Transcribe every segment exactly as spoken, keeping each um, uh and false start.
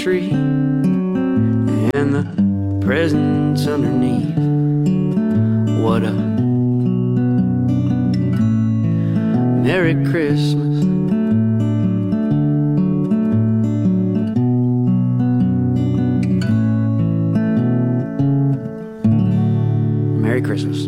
tree and the presents underneath. What a Merry Christmas. Merry Christmas.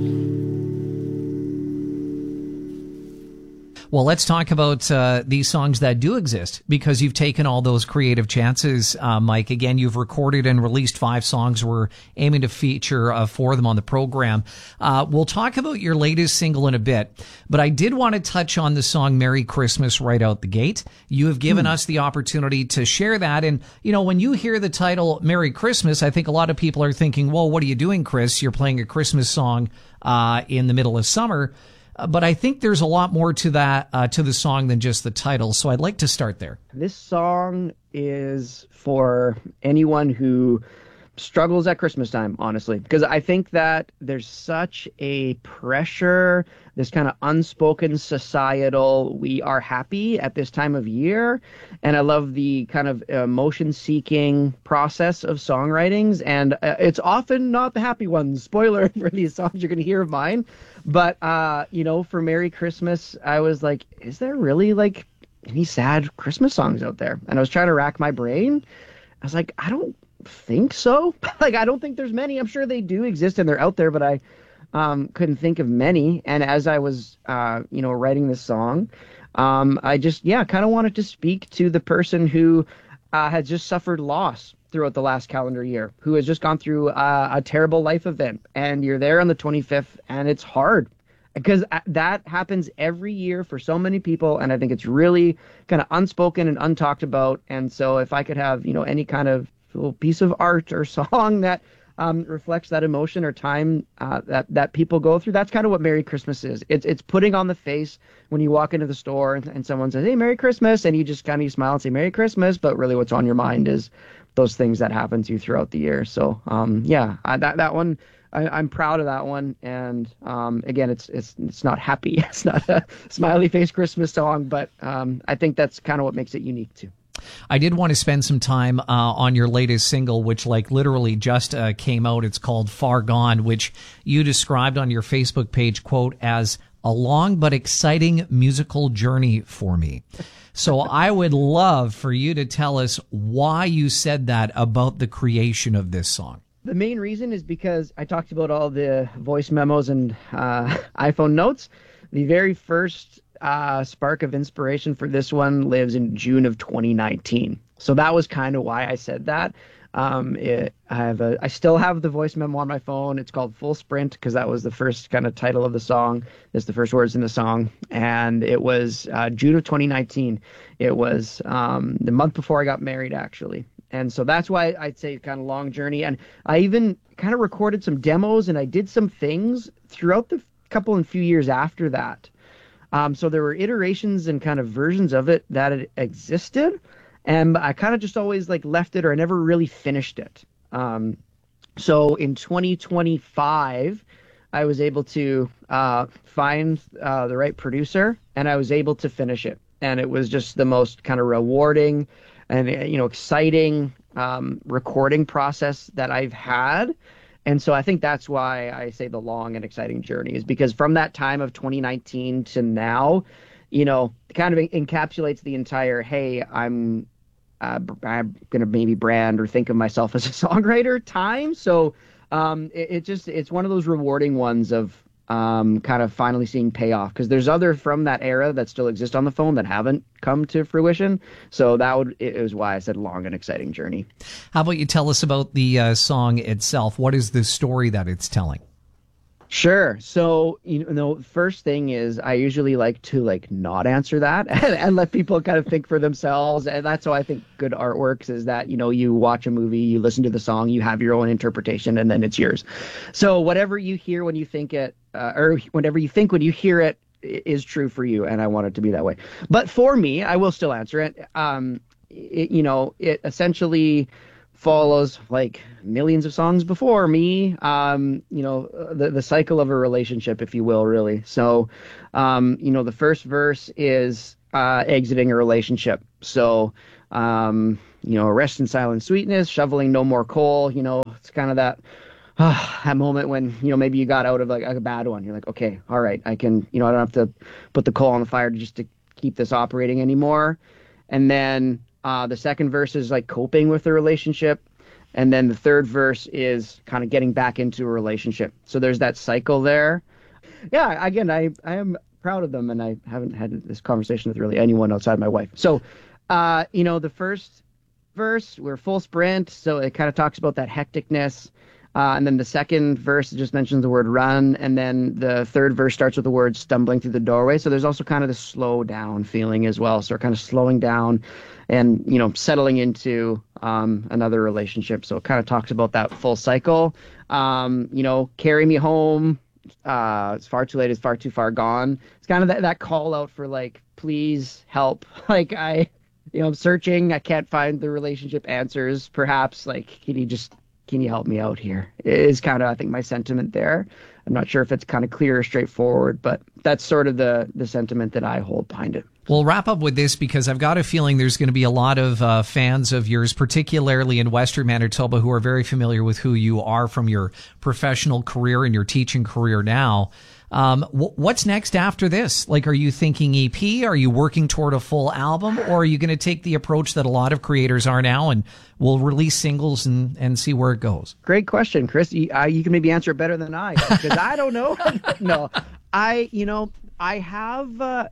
Well, let's talk about uh, these songs that do exist, because you've taken all those creative chances, uh, Mike. Again, you've recorded and released five songs. We're aiming to feature uh, four of them on the program. Uh, we'll talk about your latest single in a bit, but I did want to touch on the song Merry Christmas right out the gate. You have given hmm. us the opportunity to share that. And, you know, when you hear the title Merry Christmas, I think a lot of people are thinking, well, what are you doing, Chris? You're playing a Christmas song uh, in the middle of summer. Uh, but I think there's a lot more to that, uh, to the song than just the title. So I'd like to start there. This song is for anyone who struggles at Christmas time, honestly, because I think that there's such a pressure, this kind of unspoken societal, we are happy at this time of year. And I love the kind of emotion-seeking process of songwritings. And uh, it's often not the happy ones. Spoiler for these songs you're going to hear of mine. But, uh, you know, for Merry Christmas, I was like, is there really, like, any sad Christmas songs out there? And I was trying to rack my brain. I was like, I don't think so. Like, I don't think there's many. I'm sure they do exist and they're out there, but I um, couldn't think of many. And as I was, uh, you know, writing this song, um, I just, yeah, kind of wanted to speak to the person who uh, had just suffered loss throughout the last calendar year, who has just gone through uh, a terrible life event. And you're there on the twenty-fifth, and it's hard because that happens every year for so many people. And I think it's really kind of unspoken and untalked about. And so if I could have, you know, any kind of little piece of art or song that um, reflects that emotion or time uh, that that people go through, that's kind of what Merry Christmas is. It's it's putting on the face when you walk into the store and, and someone says, "Hey, Merry Christmas," and you just kind of smile and say Merry Christmas, but really what's on your mind is those things that happen to you throughout the year. So um, yeah, I, that that one. I, I'm proud of that one, and um, again, it's it's it's not happy. It's not a smiley face Christmas song, but um, I think that's kind of what makes it unique too. I did want to spend some time uh, on your latest single, which like literally just uh, came out. It's called Far Gone, which you described on your Facebook page, quote, as a long but exciting musical journey for me. So I would love for you to tell us why you said that about the creation of this song. The main reason is because I talked about all the voice memos and uh, iPhone notes. The very first uh, spark of inspiration for this one lives in June of twenty nineteen. So that was kind of why I said that. Um, it, I have a, I still have the voice memo on my phone. It's called Full Sprint because that was the first kind of title of the song. That's the first words in the song. And it was uh, June of twenty nineteen. It was um, the month before I got married, actually. And so that's why I'd say kind of long journey. And I even kind of recorded some demos and I did some things throughout the couple and few years after that. Um, so there were iterations and kind of versions of it that it existed. And I kind of just always like left it or I never really finished it. Um, so in twenty twenty-five, I was able to uh, find uh, the right producer and I was able to finish it. And it was just the most kind of rewarding and, you know, exciting um, recording process that I've had. And so I think that's why I say the long and exciting journey is because from that time of twenty nineteen to now, you know, it kind of encapsulates the entire, hey, I'm uh, I'm going to maybe brand or think of myself as a songwriter time. So um, it, it just it's one of those rewarding ones of um, kind of finally seeing payoff because there's other from that era that still exist on the phone that haven't come to fruition. So that would it was why I said long and exciting journey. How about you tell us about the uh, song itself? What is the story that it's telling? Sure. So, you know, first thing is I usually like to like not answer that and, and let people kind of think for themselves. And that's how I think good art works is that, you know, you watch a movie, you listen to the song, you have your own interpretation, and then it's yours. So whatever you hear when you think it, uh, or whatever you think when you hear it is true for you. And I want it to be that way. But for me, I will still answer it. Um, it you know, it essentially follows like millions of songs before me, um, you know, the, the cycle of a relationship, if you will, really. So, um, you know, the first verse is uh, exiting a relationship. So um, you know, Rest in Silent Sweetness, Shoveling No More Coal. You know, it's kind of that uh, that moment when, you know, maybe you got out of like a bad one. You're like, okay, all right, I can, you know, I don't have to put the coal on the fire just to keep this operating anymore. And then uh, the second verse is like coping with the relationship. And then the third verse is kind of getting back into a relationship. So there's that cycle there. Yeah, again, I, I am proud of them, and I haven't had this conversation with really anyone outside my wife. So, uh, you know, the first verse, we're full sprint, so it kind of talks about that hecticness. Uh, and then the second verse just mentions the word run, and then the third verse starts with the word stumbling through the doorway. So there's also kind of the slow down feeling as well. So we're kind of slowing down and, you know, settling into um, another relationship. So it kind of talks about that full cycle. Um, you know, carry me home. Uh, it's far too late. It's far too far gone. It's kind of that, that call out for like, please help. Like I, you know, I'm searching. I can't find the relationship answers. Perhaps like, can you just, can you help me out here? It is kind of, I think, my sentiment there. I'm not sure if it's kind of clear or straightforward, but that's sort of the the sentiment that I hold behind it. We'll wrap up with this because I've got a feeling there's going to be a lot of uh, fans of yours, particularly in Western Manitoba, who are very familiar with who you are from your professional career and your teaching career now. Um, w- what's next after this? Like, are you thinking E P? Are you working toward a full album? Or are you going to take the approach that a lot of creators are now and we'll release singles and, and see where it goes? Great question, Chris. You, uh, you can maybe answer it better than I, because I don't know. No, I, you know, I have uh,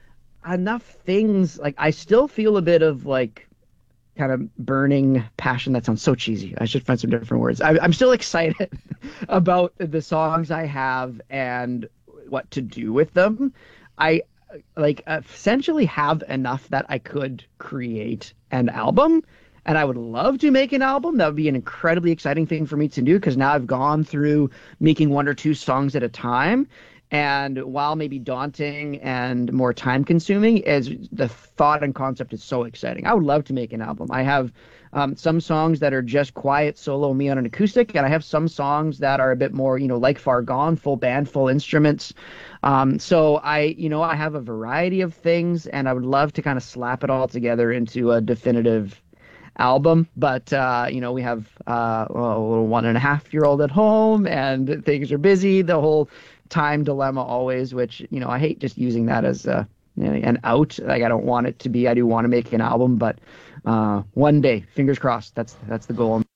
enough things. Like, I still feel a bit of like kind of burning passion. That sounds so cheesy. I should find some different words. I, I'm still excited about the songs I have and what to do with them. I like essentially have enough that I could create an album, and I would love to make an album. That would be an incredibly exciting thing for me to do, because now I've gone through making one or two songs at a time. And while maybe daunting and more time consuming, is the thought and concept is so exciting. I would love to make an album. I have um, some songs that are just quiet solo me on an acoustic, and I have some songs that are a bit more, you know, like Far Gone, full band, full instruments. Um, so I, you know, I have a variety of things, and I would love to kind of slap it all together into a definitive album. But uh you know, we have uh a little one and a half year old at home, and things are busy, the whole time dilemma always, which, you know, I hate just using that as a, you know, an out. Like, I don't want it to be, I do want to make an album, but uh one day, fingers crossed, that's that's the goal.